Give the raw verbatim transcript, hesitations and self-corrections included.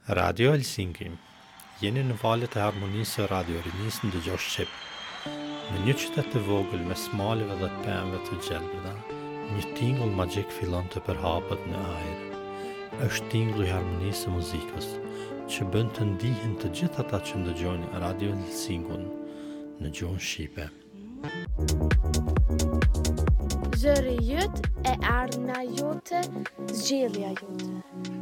Radio Helsinki. Jeni në valët e harmonisë së Radio Rinis në dëgjosh Shqip. Në një qytet të vogël me smaleve dhe pemëve të gjelbërta, një tingull magjik fillon të përhapet në ajër. Është tingulli i harmonisë së muzikës, që bën të ndihen të gjithë ata që ndëgjojnë Radio Helsinkun në gjuhën shqipe. Zëri yt e ardhmja jote, zgjedhja jote.